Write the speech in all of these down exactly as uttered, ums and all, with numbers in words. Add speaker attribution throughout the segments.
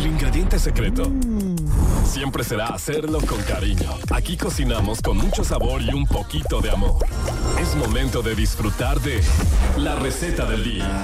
Speaker 1: El ingrediente secreto siempre será hacerlo con cariño. Aquí cocinamos con mucho sabor y un poquito de amor. Es momento de disfrutar de la receta del día.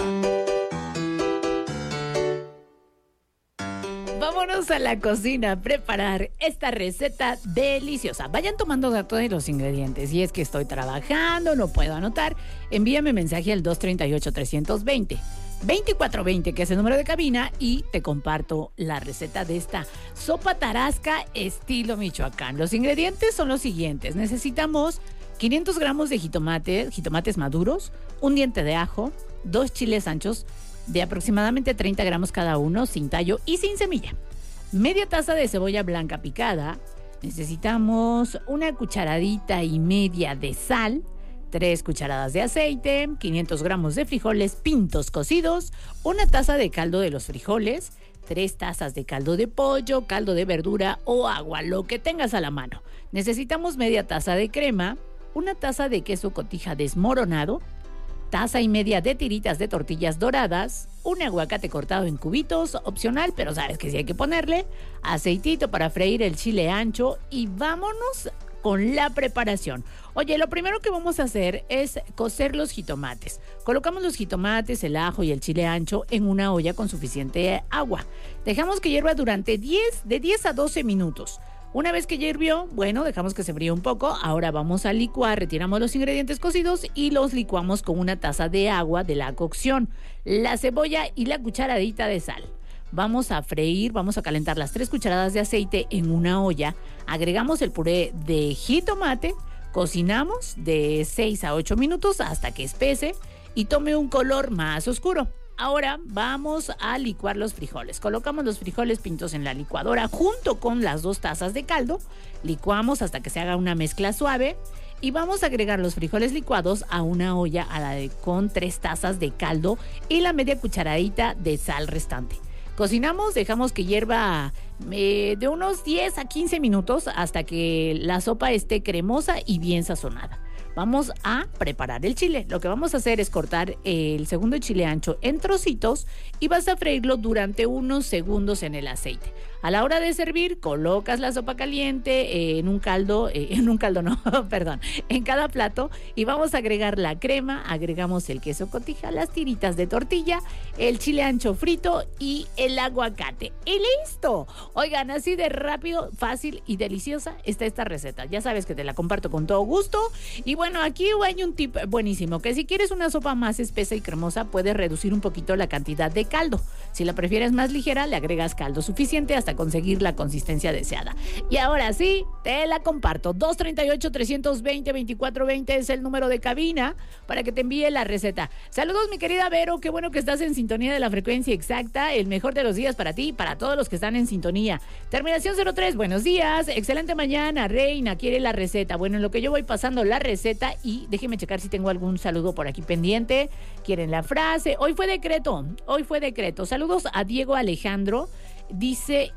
Speaker 2: Vámonos a la cocina a preparar esta receta deliciosa. Vayan tomando datos de los ingredientes. Si es que estoy trabajando, no puedo anotar, envíame mensaje al dos tres ocho, tres dos cero, veinticuatro veinte, que es el número de cabina, y te comparto la receta de esta sopa tarasca estilo Michoacán. Los ingredientes son los siguientes. Necesitamos quinientos gramos de jitomate, jitomates maduros, un diente de ajo, dos chiles anchos de aproximadamente treinta gramos cada uno, sin tallo y sin semilla. Media taza de cebolla blanca picada. Necesitamos una cucharadita y media de sal, tres cucharadas de aceite, quinientos gramos de frijoles pintos cocidos, una taza de caldo de los frijoles, tres tazas de caldo de pollo, caldo de verdura o agua, lo que tengas a la mano. Necesitamos media taza de crema, una taza de queso cotija desmoronado, taza y media de tiritas de tortillas doradas, un aguacate cortado en cubitos, opcional, pero sabes que sí hay que ponerle, aceitito para freír el chile ancho y vámonos con la preparación. Oye, lo primero que vamos a hacer es cocer los jitomates. Colocamos los jitomates, el ajo y el chile ancho en una olla con suficiente agua. Dejamos que hierva durante diez, de diez a doce minutos. Una vez que ya hirvió, bueno, dejamos que se fríe un poco. Ahora vamos a licuar, retiramos los ingredientes cocidos y los licuamos con una taza de agua de la cocción, la cebolla y la cucharadita de sal. Vamos a freír, vamos a calentar las tres cucharadas de aceite en una olla. Agregamos el puré de jitomate, cocinamos de seis a ocho minutos hasta que espese y tome un color más oscuro. Ahora vamos a licuar los frijoles. Colocamos los frijoles pintos en la licuadora junto con las dos tazas de caldo. Licuamos hasta que se haga una mezcla suave. Y vamos a agregar los frijoles licuados a una olla a la de, con tres tazas de caldo y la media cucharadita de sal restante. Cocinamos, dejamos que hierva eh, de unos diez a quince minutos hasta que la sopa esté cremosa y bien sazonada. Vamos a preparar el chile. Lo que vamos a hacer es cortar el segundo chile ancho en trocitos y vas a freírlo durante unos segundos en el aceite. A la hora de servir, colocas la sopa caliente eh, en un caldo, eh, en un caldo no, perdón, en cada plato y vamos a agregar la crema, agregamos el queso cotija, las tiritas de tortilla, el chile ancho frito y el aguacate. ¡Y listo! Oigan, así de rápido, fácil y deliciosa está esta receta. Ya sabes que te la comparto con todo gusto. Y bueno, aquí hay un tip buenísimo, que si quieres una sopa más espesa y cremosa, puedes reducir un poquito la cantidad de caldo. Si la prefieres más ligera, le agregas caldo suficiente hasta conseguir la consistencia deseada. Y ahora sí, te la comparto. dos tres ocho, tres dos cero, veinticuatro veinte es el número de cabina para que te envíe la receta. Saludos, mi querida Vero, qué bueno que estás en sintonía de la frecuencia exacta. El mejor de los días para ti y para todos los que están en sintonía. Terminación cero tres, buenos días, excelente mañana. Reina quiere la receta. Bueno, en lo que yo voy pasando la receta y déjenme checar si tengo algún saludo por aquí pendiente. Quieren la frase. Hoy fue decreto, hoy fue decreto. Saludos a Diego Alejandro. Dice,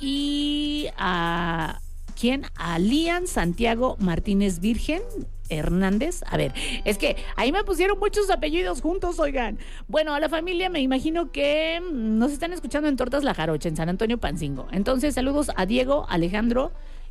Speaker 2: y a ¿quién? A Lian Santiago Martínez Virgen Hernández. A ver, es que ahí me pusieron muchos apellidos juntos, oigan. Bueno, a la familia me imagino que nos están escuchando en Tortas La Jarocha, en San Antonio Pancingo. Entonces, saludos a Diego, Alejandro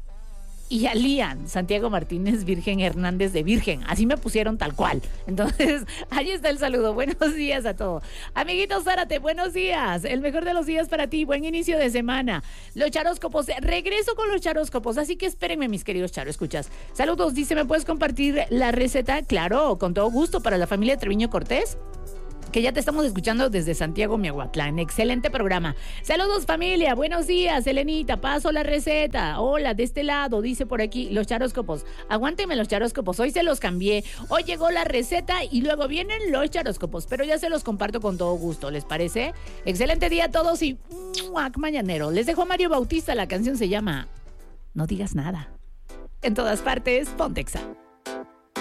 Speaker 2: y a Lian Santiago Martínez Virgen Hernández de Virgen. Así me pusieron tal cual. Entonces, ahí está el saludo. Buenos días a todos. Amiguitos Zárate, buenos días. El mejor de los días para ti. Buen inicio de semana. Los charóscopos. Regreso con los charóscopos. Así que espérenme, mis queridos charo. Escuchas. Saludos. Dice, ¿me puedes compartir la receta? Claro, con todo gusto para la familia Treviño Cortés, que ya te estamos escuchando desde Santiago, Miahuatlán. Excelente programa. Saludos, familia. Buenos días, Elenita. Paso la receta. Hola, de este lado, dice por aquí, los charóscopos. Aguántenme los charóscopos. Hoy se los cambié. Hoy llegó la receta y luego vienen los charóscopos, pero ya se los comparto con todo gusto. ¿Les parece? Excelente día a todos y ¡muac! Mañanero. Les dejo a Mario Bautista. La canción se llama No digas nada. En todas partes, Pontexa.